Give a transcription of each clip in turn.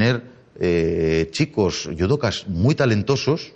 tener chicos judokas muy talentosos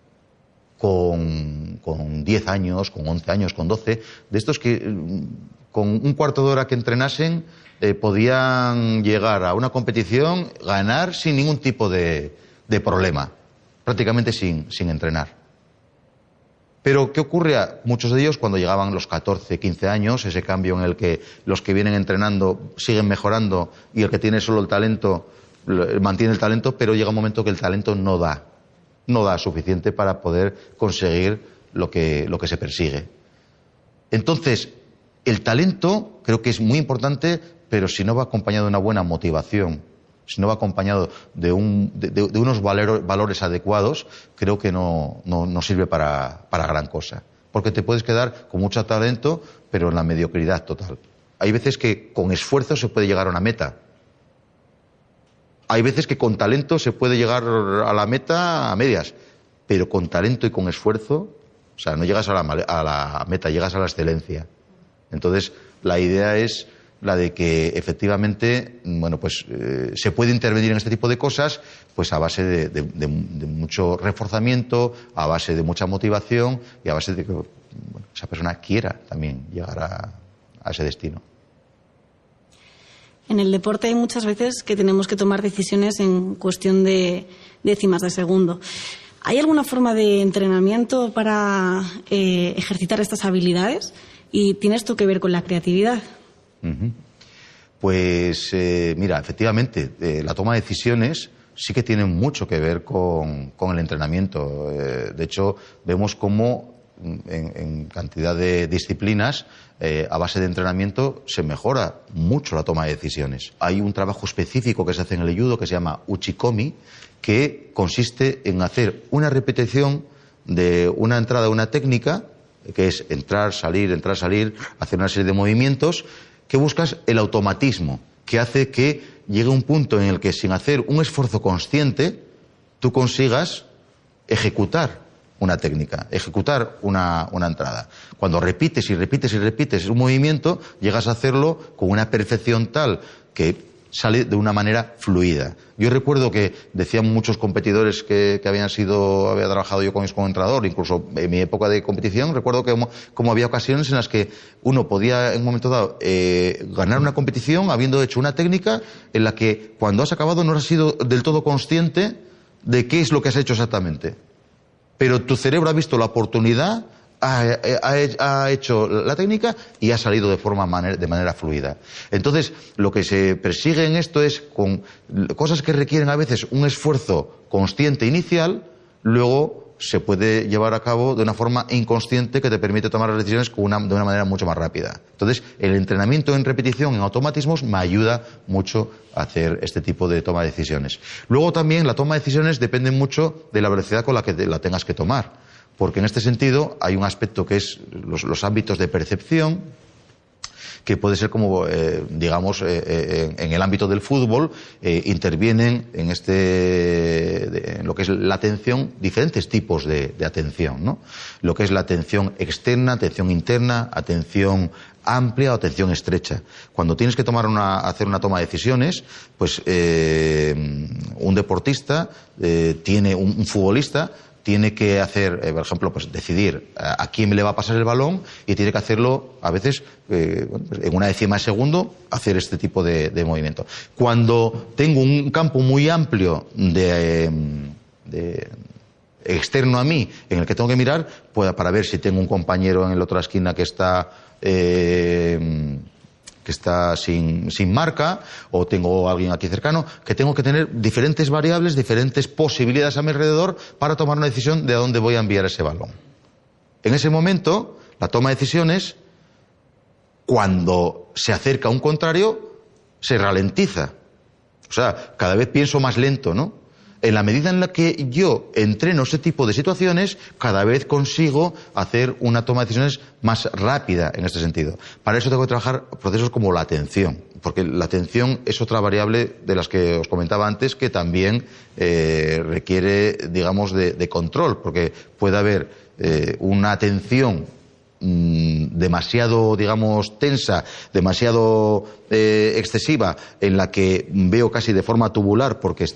con 10 años, con 11 años, con 12, de estos que con un cuarto de hora que entrenasen podían llegar a una competición, ganar sin ningún tipo de problema, prácticamente sin entrenar. Pero ¿qué ocurre a muchos de ellos cuando llegaban los 14, 15 años, ese cambio en el que los que vienen entrenando siguen mejorando y el que tiene solo el talento mantiene el talento, pero llega un momento que el talento no da suficiente para poder conseguir lo que se persigue? Entonces, el talento creo que es muy importante, pero si no va acompañado de una buena motivación, si no va acompañado de unos valores adecuados, creo que no sirve para gran cosa. Porque te puedes quedar con mucho talento, pero en la mediocridad total. Hay veces que con esfuerzo se puede llegar a una meta. Hay veces que con talento se puede llegar a la meta a medias, pero con talento y con esfuerzo, o sea, no llegas a la meta, llegas a la excelencia. Entonces, la idea es la de que efectivamente, bueno, pues se puede intervenir en este tipo de cosas, pues a base de mucho reforzamiento, a base de mucha motivación y a base de que esa persona quiera también llegar a ese destino. En el deporte hay muchas veces que tenemos que tomar decisiones en cuestión de décimas de segundo. ¿Hay alguna forma de entrenamiento para ejercitar estas habilidades? ¿Y tiene esto que ver con la creatividad? Pues mira, efectivamente, la toma de decisiones sí que tiene mucho que ver con el entrenamiento. De hecho, vemos cómo en cantidad de disciplinas, a base de entrenamiento, se mejora mucho la toma de decisiones. Hay un trabajo específico que se hace en el judo que se llama uchikomi, que consiste en hacer una repetición de una entrada, una técnica, que es entrar, salir, hacer una serie de movimientos, que buscas el automatismo, que hace que llegue un punto en el que, sin hacer un esfuerzo consciente, tú consigas ejecutar una técnica, ejecutar una entrada. Cuando repites y repites y repites un movimiento, llegas a hacerlo con una perfección tal que sale de una manera fluida. Yo recuerdo que decían muchos competidores que había trabajado yo con ellos como entrenador, incluso en mi época de competición, recuerdo que como había ocasiones en las que uno podía en un momento dado ganar una competición habiendo hecho una técnica en la que cuando has acabado no has sido del todo consciente de qué es lo que has hecho exactamente. Pero tu cerebro ha visto la oportunidad, ha hecho la técnica y ha salido de manera fluida. Entonces, lo que se persigue en esto es, con cosas que requieren a veces un esfuerzo consciente inicial, luego se puede llevar a cabo de una forma inconsciente que te permite tomar las decisiones de una manera mucho más rápida. Entonces, el entrenamiento en repetición, en automatismos, me ayuda mucho a hacer este tipo de toma de decisiones. Luego también la toma de decisiones depende mucho de la velocidad con la que la tengas que tomar, porque en este sentido hay un aspecto que es los ámbitos de percepción, que puede ser como, digamos, en el ámbito del fútbol, intervienen en lo que es la atención, diferentes tipos de atención, ¿no? Lo que es la atención externa, atención interna, atención amplia o atención estrecha. Cuando tienes que hacer una toma de decisiones, pues un deportista un futbolista tiene que hacer, por ejemplo, pues decidir a quién le va a pasar el balón y tiene que hacerlo, a veces, en una décima de segundo, hacer este tipo de movimiento. Cuando tengo un campo muy amplio externo a mí, en el que tengo que mirar, para ver si tengo un compañero en la otra esquina que está sin marca, o tengo a alguien aquí cercano, que tengo que tener diferentes variables, diferentes posibilidades a mi alrededor para tomar una decisión de a dónde voy a enviar ese balón. En ese momento, la toma de decisiones, cuando se acerca a un contrario, se ralentiza. O sea, cada vez pienso más lento, ¿no? En la medida en la que yo entreno ese tipo de situaciones, cada vez consigo hacer una toma de decisiones más rápida en este sentido. Para eso tengo que trabajar procesos como la atención, porque la atención es otra variable de las que os comentaba antes, que también requiere, digamos, de control, porque puede haber una atención demasiado, digamos, tensa, demasiado excesiva, en la que veo casi de forma tubular porque